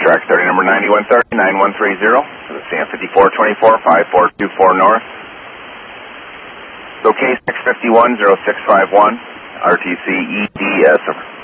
track 30, number 9130, 9130, to the Sam 5424, 5424 north. So K6510651, RTC EDS.